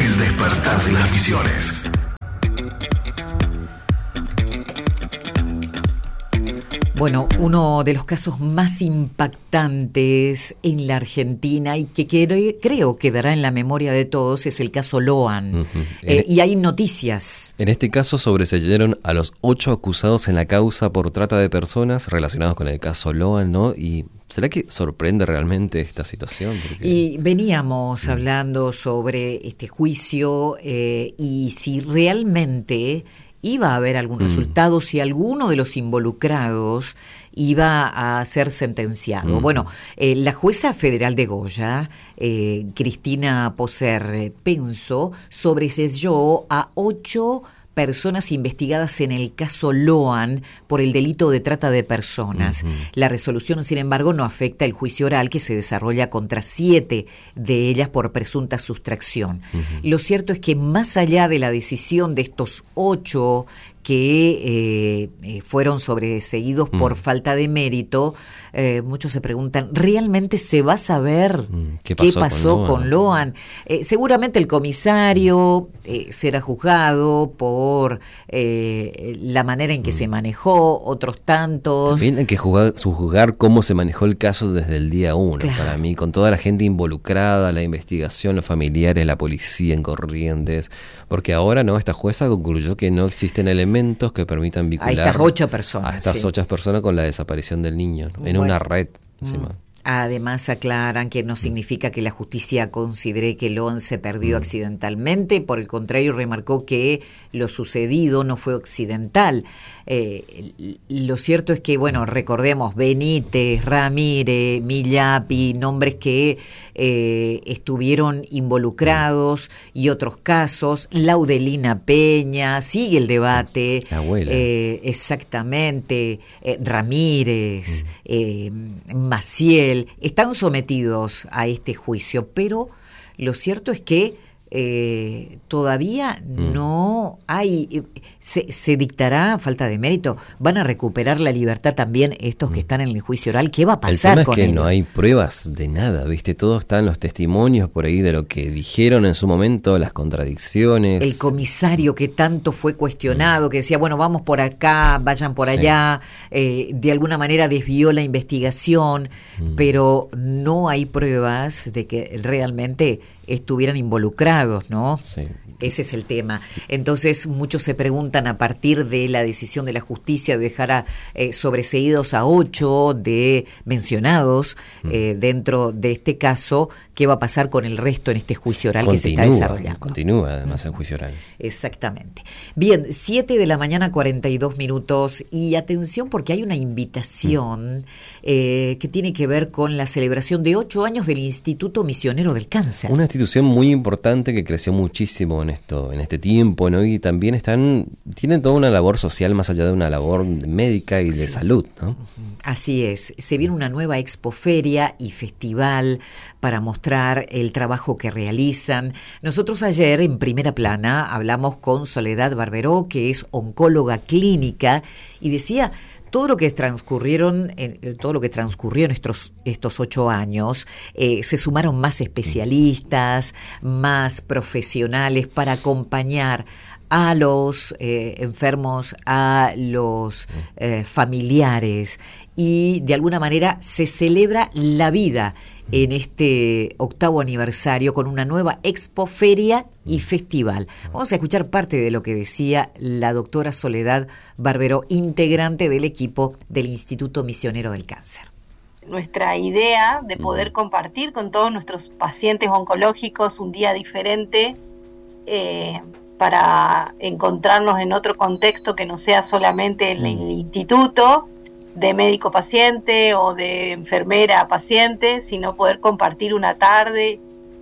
El despertar de las misiones. Bueno, uno de los casos más impactantes en la Argentina y que creo quedará en la memoria de todos es el caso Loan. Y hay noticias. En este caso sobreseyeron a los 8 acusados en la causa por trata de personas relacionados con el caso Loan, ¿no? Y ¿será que sorprende realmente esta situación? Porque... Y veníamos hablando sobre este juicio y si realmente iba a haber algún resultado, si alguno de los involucrados iba a ser sentenciado. Bueno, la jueza federal de Goya, Cristina Poser Penso, sobreseyó a 8 personas investigadas en el caso Loan por el delito de trata de personas. La resolución, sin embargo, no afecta el juicio oral que se desarrolla contra 7 de ellas por presunta sustracción. Lo cierto es que más allá de la decisión de estos 8 que fueron sobreseídos por falta de mérito, muchos se preguntan, ¿realmente se va a saber qué pasó con Loan? Seguramente el comisario será juzgado por la manera en que se manejó, otros tantos. También hay que juzgar cómo se manejó el caso desde el día 1, claro. Para mí, con toda la gente involucrada, la investigación, los familiares, la policía en Corrientes, porque ahora esta jueza concluyó que no existen elementos que permitan vincular a estas 8 personas. A estas 8 personas con la desaparición del niño, ¿no? En una red encima. Además aclaran que no significa que la justicia considere que Loan se perdió accidentalmente, por el contrario remarcó que lo sucedido no fue accidental. Lo cierto es que, recordemos Benítez, Ramírez, Millapi, nombres que estuvieron involucrados y otros casos, Laudelina Peña, sigue el debate. La abuela. Exactamente, Ramírez, Maciel, están sometidos a este juicio, pero lo cierto es que todavía no hay, se dictará falta de mérito, van a recuperar la libertad también estos que están en el juicio oral. ¿Qué va a pasar con ellos? El tema es que no hay pruebas de nada, ¿viste? Todo está en los testimonios por ahí de lo que dijeron en su momento, las contradicciones. El comisario que tanto fue cuestionado, que decía, vamos por acá, vayan por allá, de alguna manera desvió la investigación, pero no hay pruebas de que realmente estuvieran involucrados, ¿no? Sí. Ese es el tema. Entonces, muchos se preguntan a partir de la decisión de la justicia de dejar a sobreseídos a 8 de mencionados dentro de este caso, ¿qué va a pasar con el resto en este juicio oral que se está desarrollando? Continúa además el juicio oral. Exactamente. Bien, 7:42 a.m. y atención porque hay una invitación que tiene que ver con la celebración de 8 años del Instituto Misionero del Cáncer. Una institución muy importante que creció muchísimo en este tiempo, ¿no? Y también tienen toda una labor social más allá de una labor médica y de salud, ¿no? Así es. Se viene una nueva expoferia y festival para mostrar el trabajo que realizan. Nosotros ayer en Primera Plana hablamos con Soledad Barberó, que es oncóloga clínica, y decía todo lo que transcurrió en estos 8 años, se sumaron más especialistas, más profesionales para acompañar a los enfermos, a los familiares, y de alguna manera se celebra la vida en este 8º aniversario con una nueva expoferia y festival. Vamos a escuchar parte de lo que decía la doctora Soledad Barberó, integrante del equipo del Instituto Misionero del Cáncer. Nuestra idea de poder compartir con todos nuestros pacientes oncológicos un día diferente para encontrarnos en otro contexto que no sea solamente en el instituto de médico paciente o de enfermera paciente, sino poder compartir una tarde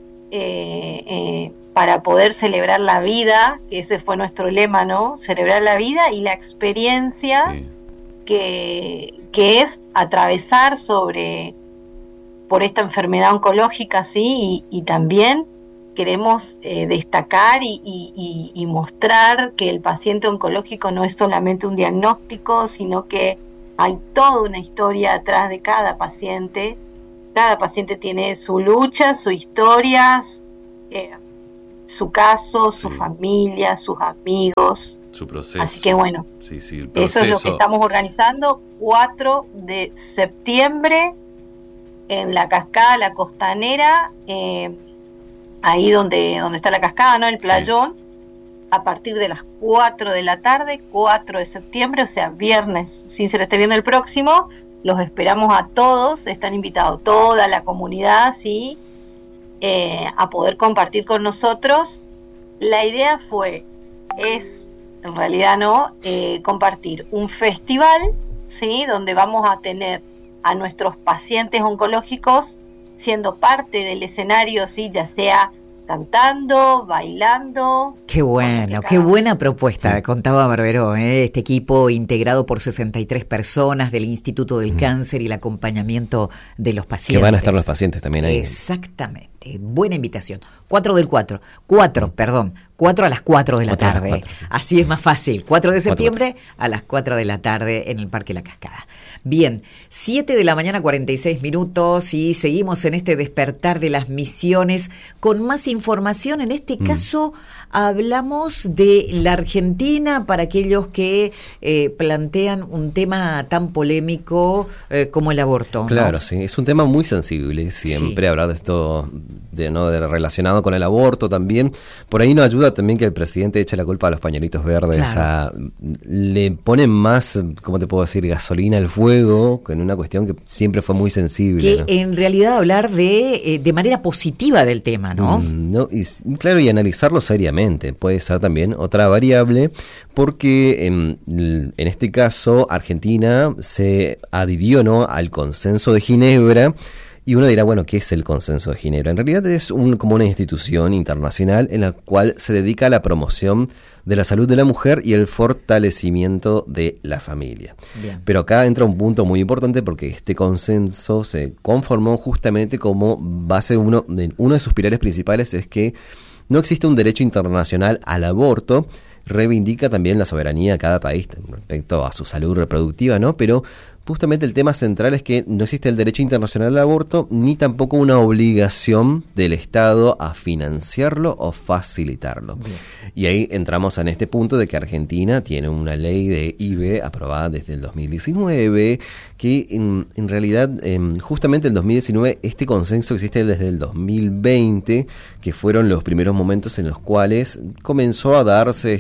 para poder celebrar la vida, que ese fue nuestro lema, ¿no? Celebrar la vida y la experiencia que es atravesar por esta enfermedad oncológica, ¿sí? Y también queremos destacar y mostrar que el paciente oncológico no es solamente un diagnóstico, sino que hay toda una historia atrás de cada paciente. Cada paciente tiene su lucha, su historia, su caso, su familia, sus amigos. Su proceso. Así que bueno, sí, el proceso. Eso es lo que estamos organizando. 4 de septiembre en la cascada, la costanera, ahí donde está la cascada, ¿no? El playón, a partir de las 4 de la tarde, 4 de septiembre, o sea, viernes, sin ser este viernes el próximo. Los esperamos a todos, están invitados toda la comunidad, ¿sí? A poder compartir con nosotros. La idea en realidad no, compartir un festival, ¿sí? Donde vamos a tener a nuestros pacientes oncológicos siendo parte del escenario, ¿sí? Ya sea cantando, bailando. Qué bueno, qué buena propuesta, contaba Barberó, este equipo integrado por 63 personas del Instituto del Cáncer y el acompañamiento de los pacientes. Que van a estar los pacientes también ahí. Exactamente, buena invitación. 4 a las 4 de la tarde. Así es más fácil. 4 de septiembre a las 4 de la tarde en el Parque La Cascada. Bien, 7 de la mañana 46 minutos y seguimos en este despertar de las misiones con más información. En este caso hablamos de la Argentina para aquellos que plantean un tema tan polémico como el aborto, ¿no? Claro, sí, es un tema muy sensible siempre hablar de esto, de relacionado con el aborto también. Por ahí nos ayuda también que el presidente eche la culpa a los pañuelitos verdes, le ponen más, ¿cómo te puedo decir?, gasolina al fuego, en una cuestión que siempre fue muy sensible. Que ¿no? En realidad hablar de manera positiva del tema, ¿no? Claro, y analizarlo seriamente puede ser también otra variable, porque en este caso Argentina se adhirió, ¿no?, al Consenso de Ginebra. Y uno dirá, bueno, ¿qué es el Consenso de Ginebra? En realidad es como una institución internacional en la cual se dedica a la promoción de la salud de la mujer y el fortalecimiento de la familia. Bien. Pero acá entra un punto muy importante porque este consenso se conformó justamente como base, uno de sus pilares principales es que no existe un derecho internacional al aborto. Reivindica también la soberanía de cada país respecto a su salud reproductiva, ¿no? Pero justamente el tema central es que no existe el derecho internacional al aborto, ni tampoco una obligación del Estado a financiarlo o facilitarlo. Bien. Y ahí entramos en este punto de que Argentina tiene una ley de IVE aprobada desde el 2019, que en realidad, justamente en 2019, este consenso existe desde el 2020, que fueron los primeros momentos en los cuales comenzó a darse,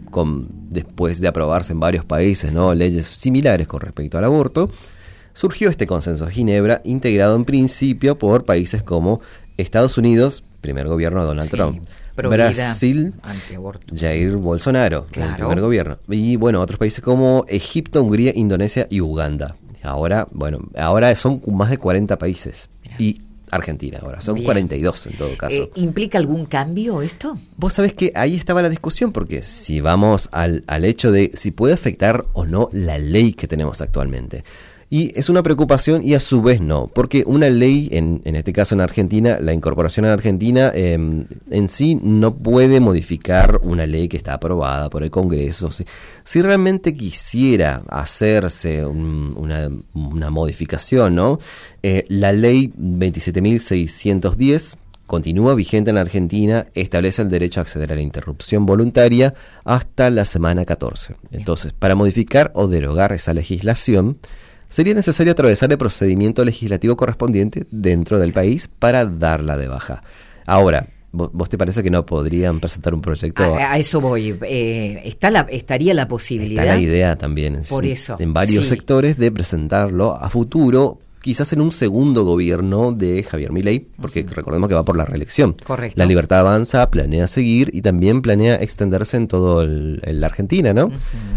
después de aprobarse en varios países, ¿no?, leyes similares con respecto al aborto, surgió este Consenso de Ginebra, integrado en principio por países como Estados Unidos, primer gobierno de Donald Trump, Brasil, Jair Bolsonaro, el primer gobierno, y bueno, otros países como Egipto, Hungría, Indonesia y Uganda. Ahora son más de 40 países. Mirá. Y Argentina ahora, son 42 en todo caso. ¿Implica algún cambio esto? Vos sabés que ahí estaba la discusión, porque si vamos al hecho de si puede afectar o no la ley que tenemos actualmente. Y es una preocupación y a su vez no, porque una ley, en este caso en Argentina, la incorporación en Argentina en sí no puede modificar una ley que está aprobada por el Congreso. Si realmente quisiera hacerse una modificación, ¿no? La ley 27.610 continúa vigente en la Argentina, establece el derecho a acceder a la interrupción voluntaria hasta la semana 14. Entonces, para modificar o derogar esa legislación, sería necesario atravesar el procedimiento legislativo correspondiente dentro del país para darla de baja. Ahora, ¿vos te parece que no podrían presentar un proyecto? A eso voy. Estaría la posibilidad. Está la idea también en varios sectores de presentarlo a futuro, quizás en un segundo gobierno de Javier Milei, porque recordemos que va por la reelección. Correcto. La Libertad Avanza planea seguir y también planea extenderse en todo la Argentina, ¿no?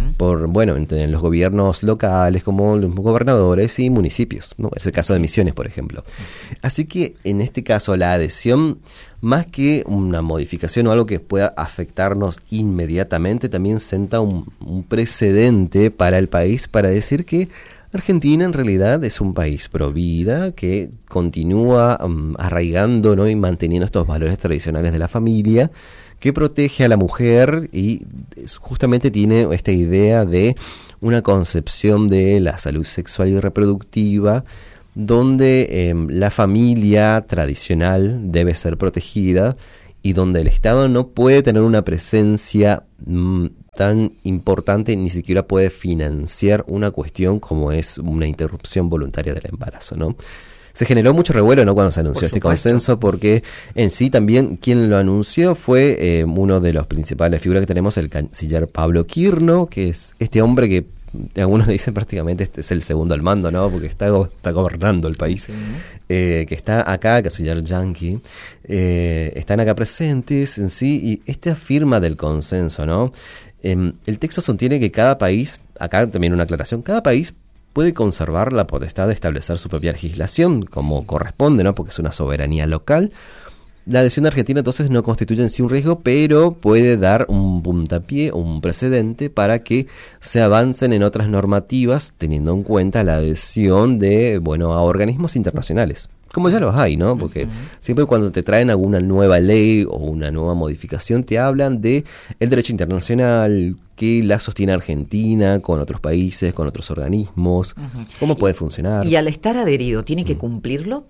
En los gobiernos locales como los gobernadores y municipios, ¿no? Es el caso de Misiones, por ejemplo. Así que en este caso la adhesión, más que una modificación o algo que pueda afectarnos inmediatamente, también senta un precedente para el país para decir que Argentina en realidad es un país pro vida que continúa arraigando, ¿no?, y manteniendo estos valores tradicionales de la familia, que protege a la mujer y justamente tiene esta idea de una concepción de la salud sexual y reproductiva donde la familia tradicional debe ser protegida y donde el Estado no puede tener una presencia tan importante, ni siquiera puede financiar una cuestión como es una interrupción voluntaria del embarazo, ¿no? Se generó mucho revuelo, ¿no?, cuando se anunció este consenso, porque en sí también quien lo anunció fue uno de los principales figuras que tenemos, el canciller Pablo Quirno, que es este hombre que algunos dicen prácticamente este es el segundo al mando, ¿no?, porque está gobernando el país, sí. Que está acá, el canciller yanqui, están acá presentes en sí, y esta firma del consenso, ¿no? El texto sostiene que cada país, acá también una aclaración, cada país puede conservar la potestad de establecer su propia legislación, como corresponde, ¿no?, porque es una soberanía local. La adhesión de Argentina entonces no constituye en sí un riesgo, pero puede dar un puntapié o un precedente para que se avancen en otras normativas, teniendo en cuenta la adhesión de, a organismos internacionales. Como ya los hay, ¿no? Porque siempre cuando te traen alguna nueva ley o una nueva modificación, te hablan de el derecho internacional, qué lazos tiene Argentina con otros países, con otros organismos, cómo puede funcionar. Y al estar adherido, ¿tiene que cumplirlo?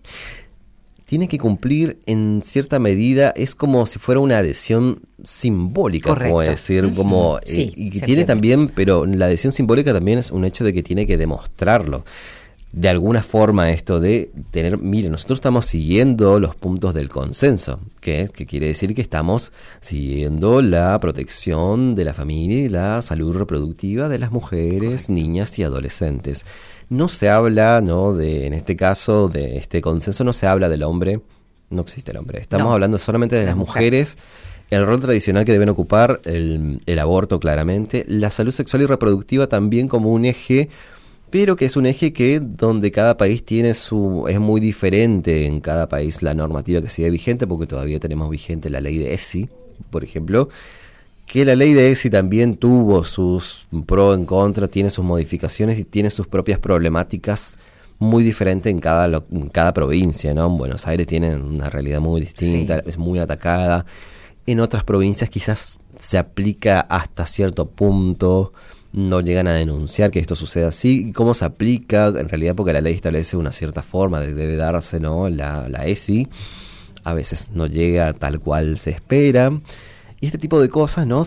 Tiene que cumplir en cierta medida, es como si fuera una adhesión simbólica, como decir, como sí, y que tiene también, pero la adhesión simbólica también es un hecho de que tiene que demostrarlo. De alguna forma esto de tener, mire, nosotros estamos siguiendo los puntos del consenso, que quiere decir que estamos siguiendo la protección de la familia y la salud reproductiva de las mujeres, niñas y adolescentes. No se habla, ¿no?, en este caso, de este consenso, no se habla del hombre, no existe el hombre, estamos hablando solamente de las mujeres, el rol tradicional que deben ocupar, el aborto claramente, la salud sexual y reproductiva también como un eje, pero que es un eje que donde cada país tiene es muy diferente en cada país la normativa que sigue vigente, porque todavía tenemos vigente la ley de ESI, por ejemplo, que la ley de ESI también tuvo sus pro en contra, tiene sus modificaciones y tiene sus propias problemáticas muy diferentes en cada provincia, ¿no? En Buenos Aires tienen una realidad muy distinta, es muy atacada. En otras provincias quizás se aplica hasta cierto punto, no llegan a denunciar que esto suceda así. ¿Cómo se aplica? En realidad porque la ley establece una cierta forma de debe darse, ¿no?, la ESI. A veces no llega tal cual se espera. Y este tipo de cosas, ¿no?,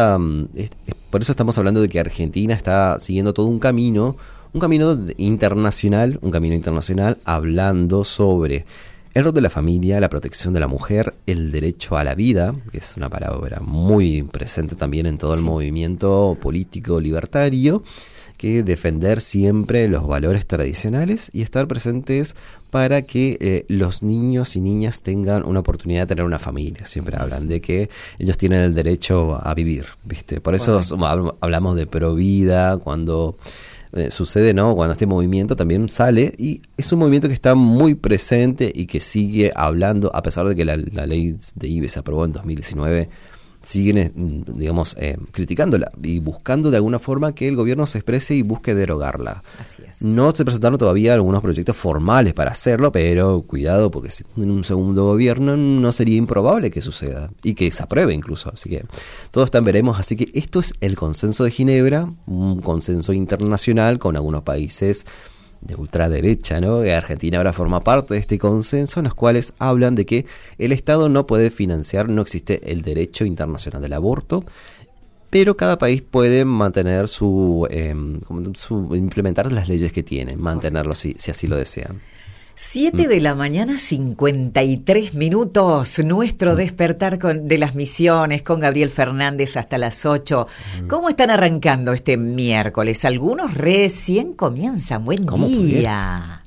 por eso estamos hablando de que Argentina está siguiendo todo un camino internacional hablando sobre el rol de la familia, la protección de la mujer, el derecho a la vida, que es una palabra muy presente también en todo el movimiento político libertario, que defender siempre los valores tradicionales y estar presentes para que los niños y niñas tengan una oportunidad de tener una familia. Siempre hablan de que ellos tienen el derecho a vivir, ¿viste? Por eso hablamos de provida cuando sucede, ¿no?, cuando este movimiento también sale, y es un movimiento que está muy presente y que sigue hablando, a pesar de que la ley de IVE se aprobó en 2019, siguen, digamos, criticándola y buscando de alguna forma que el gobierno se exprese y busque derogarla. Así es. No se presentaron todavía algunos proyectos formales para hacerlo, pero cuidado, porque en un segundo gobierno no sería improbable que suceda y que se apruebe incluso. Así que todo está en veremos. Así que esto es el consenso de Ginebra, un consenso internacional con algunos países de ultraderecha, ¿no? Que Argentina ahora forma parte de este consenso, en los cuales hablan de que el Estado no puede financiar, no existe el derecho internacional del aborto, pero cada país puede mantener implementar las leyes que tiene, mantenerlo si así lo desean. 7 de la mañana, 53 minutos. Nuestro despertar de las misiones con Gabriel Fernández hasta las 8. ¿Cómo están arrancando este miércoles? Algunos recién comienzan. Buen día.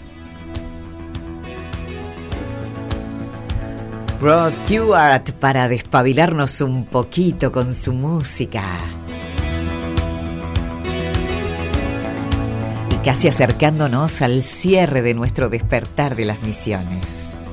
Rod Stewart para despabilarnos un poquito con su música. Casi acercándonos al cierre de nuestro despertar de las misiones.